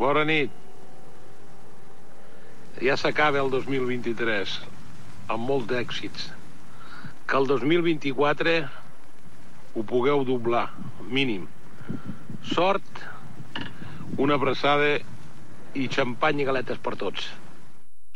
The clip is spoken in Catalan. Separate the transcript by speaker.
Speaker 1: Bona nit. Ja s'acaba el 2023, amb molts d'èxits. Que el 2024 ho pugueu doblar, mínim. Sort, una abraçada i xampany i galetes per tots.